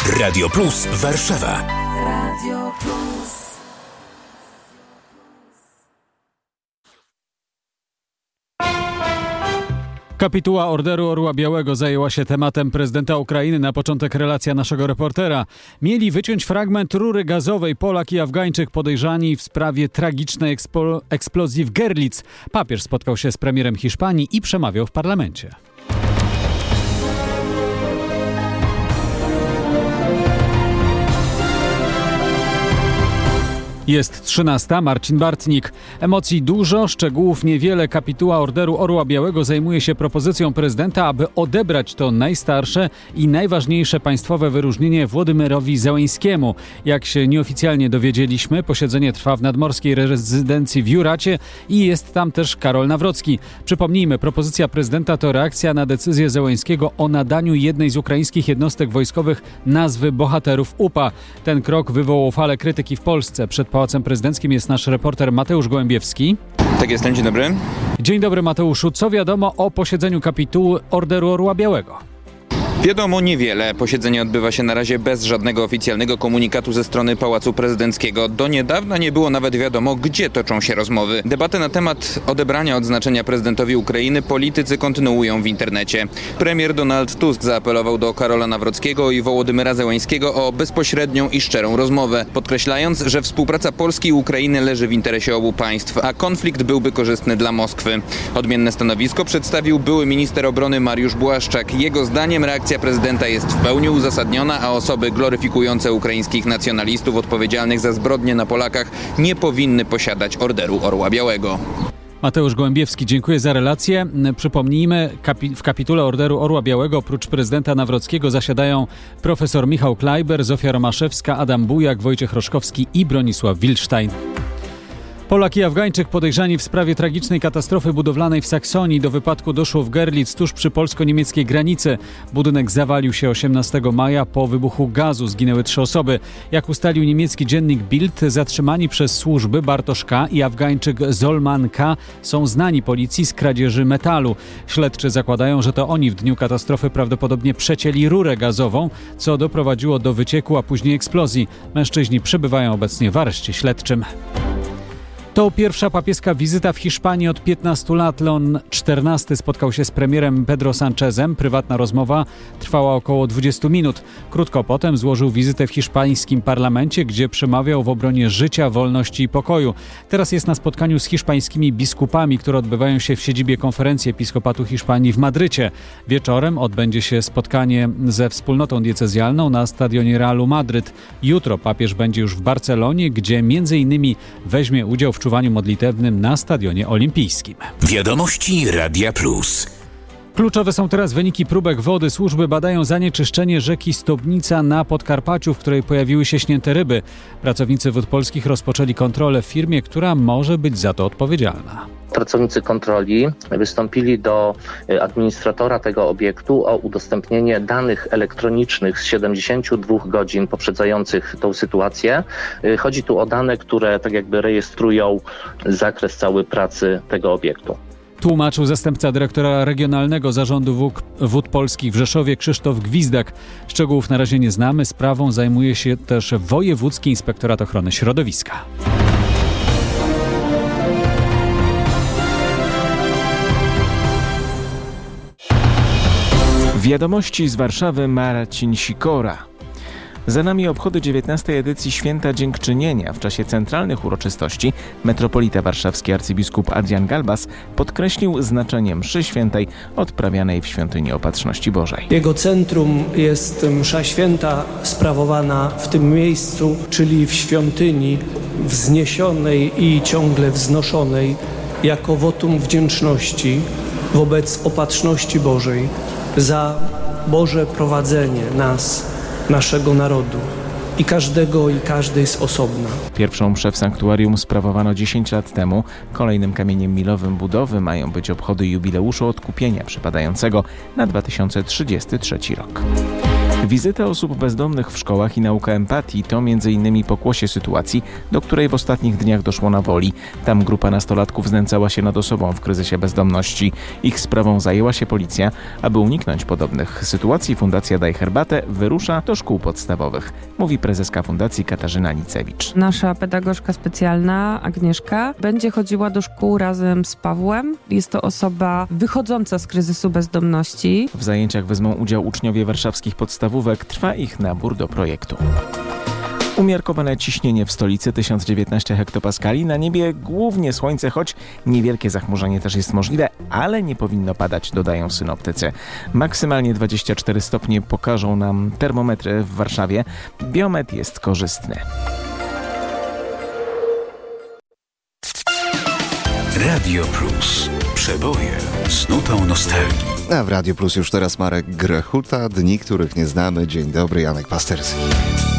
Radio Plus Warszawa. Radio Plus. Kapituła Orderu Orła Białego zajęła się tematem prezydenta Ukrainy. Na początek relacja naszego reportera. Mieli wyciąć fragment rury gazowej. Polak i Afgańczyk podejrzani w sprawie tragicznej eksplozji w Görlitz. Papież spotkał się z premierem Hiszpanii i przemawiał w parlamencie. Jest 13. Marcin Bartnik. Emocji dużo, szczegółów niewiele. Kapituła Orderu Orła Białego zajmuje się propozycją prezydenta, aby odebrać to najstarsze i najważniejsze państwowe wyróżnienie Włodymyrowi Zełenskiemu. Jak się nieoficjalnie dowiedzieliśmy, posiedzenie trwa w nadmorskiej rezydencji w Juracie i jest tam też Karol Nawrocki. Przypomnijmy, propozycja prezydenta to reakcja na decyzję Zełenskiego o nadaniu jednej z ukraińskich jednostek wojskowych nazwy bohaterów UPA. Ten krok wywołał falę krytyki w Polsce. Przed Pałacem Prezydenckim jest nasz reporter Mateusz Gołębiewski. Tak, jestem. Dzień dobry. Dzień dobry, Mateuszu. Co wiadomo o posiedzeniu kapituły Orderu Orła Białego? Wiadomo niewiele. Posiedzenie odbywa się na razie bez żadnego oficjalnego komunikatu ze strony Pałacu Prezydenckiego. Do niedawna nie było nawet wiadomo, gdzie toczą się rozmowy. Debatę na temat odebrania odznaczenia prezydentowi Ukrainy politycy kontynuują w internecie. Premier Donald Tusk zaapelował do Karola Nawrockiego i Wołodymyra Zełenskiego o bezpośrednią i szczerą rozmowę, podkreślając, że współpraca Polski i Ukrainy leży w interesie obu państw, a konflikt byłby korzystny dla Moskwy. Odmienne stanowisko przedstawił były minister obrony Mariusz Błaszczak. Jego zdaniem reakcja prezydenta jest w pełni uzasadniona, a osoby gloryfikujące ukraińskich nacjonalistów odpowiedzialnych za zbrodnie na Polakach nie powinny posiadać Orderu Orła Białego. Mateusz Gołębiewski, dziękuję za relację. Przypomnijmy, w kapitule Orderu Orła Białego oprócz prezydenta Nawrockiego zasiadają profesor Michał Klajber, Zofia Romaszewska, Adam Bujak, Wojciech Roszkowski i Bronisław Wilsztajn. Polak i Afgańczyk podejrzani w sprawie tragicznej katastrofy budowlanej w Saksonii. Do wypadku doszło w Görlitz tuż przy polsko-niemieckiej granicy. Budynek zawalił się 18 maja po wybuchu gazu. Zginęły 3 osoby. Jak ustalił niemiecki dziennik Bild, zatrzymani przez służby Bartosz K. i Afgańczyk Zolman K. są znani policji z kradzieży metalu. Śledczy zakładają, że to oni w dniu katastrofy prawdopodobnie przecięli rurę gazową, co doprowadziło do wycieku, a później eksplozji. Mężczyźni przebywają obecnie w areszcie śledczym. To pierwsza papieska wizyta w Hiszpanii od 15 lat. Leon XIV spotkał się z premierem Pedro Sánchezem. Prywatna rozmowa trwała około 20 minut. Krótko potem złożył wizytę w hiszpańskim parlamencie, gdzie przemawiał w obronie życia, wolności i pokoju. Teraz jest na spotkaniu z hiszpańskimi biskupami, które odbywają się w siedzibie Konferencji Episkopatu Hiszpanii w Madrycie. Wieczorem odbędzie się spotkanie ze wspólnotą diecezjalną na stadionie Realu Madryt. Jutro papież będzie już w Barcelonie, gdzie m.in. weźmie udział w czuwaniu modlitewnym na Stadionie Olimpijskim. Wiadomości Radia Plus. Kluczowe są teraz wyniki próbek wody. Służby badają zanieczyszczenie rzeki Stobnica na Podkarpaciu, w której pojawiły się śnięte ryby. Pracownicy Wód Polskich rozpoczęli kontrolę w firmie, która może być za to odpowiedzialna. Pracownicy kontroli wystąpili do administratora tego obiektu o udostępnienie danych elektronicznych z 72 godzin poprzedzających tą sytuację. Chodzi tu o dane, które tak jakby rejestrują zakres cały pracy tego obiektu. Tłumaczył zastępca dyrektora Regionalnego Zarządu Wód Polskich w Rzeszowie Krzysztof Gwizdak. Szczegółów na razie nie znamy. Sprawą zajmuje się też Wojewódzki Inspektorat Ochrony Środowiska. Wiadomości z Warszawy, Marcin Sikora. Za nami obchody 19. edycji Święta Dziękczynienia. W czasie centralnych uroczystości metropolita warszawski arcybiskup Adrian Galbas podkreślił znaczenie mszy świętej odprawianej w Świątyni Opatrzności Bożej. Jego centrum jest msza święta sprawowana w tym miejscu, czyli w świątyni wzniesionej i ciągle wznoszonej jako wotum wdzięczności wobec Opatrzności Bożej za Boże prowadzenie nas, naszego narodu i każdego i każdej z osobna. Pierwszą mszę w sanktuarium sprawowano 10 lat temu. Kolejnym kamieniem milowym budowy mają być obchody jubileuszu odkupienia przypadającego na 2033 rok. Wizyta osób bezdomnych w szkołach i nauka empatii to m.in. pokłosie sytuacji, do której w ostatnich dniach doszło na Woli. Tam grupa nastolatków znęcała się nad osobą w kryzysie bezdomności. Ich sprawą zajęła się policja. Aby uniknąć podobnych sytuacji, Fundacja Daj Herbatę wyrusza do szkół podstawowych, mówi prezeska fundacji Katarzyna Nicewicz. Nasza pedagogzka specjalna Agnieszka będzie chodziła do szkół razem z Pawłem. Jest to osoba wychodząca z kryzysu bezdomności. W zajęciach wezmą udział uczniowie warszawskich podstawówek. Trwa ich nabór do projektu. Umiarkowane ciśnienie w stolicy 1019 hektopaskali. Na niebie głównie słońce, choć niewielkie zachmurzenie też jest możliwe, ale nie powinno padać, dodają synoptycy. Maksymalnie 24 stopnie pokażą nam termometry w Warszawie. Biometr jest korzystny. Radio Plus. Przeboje z nutą nostalgii. A w Radio Plus już teraz Marek Grechuta, Dni, których nie znamy. Dzień dobry, Janek Pasterski.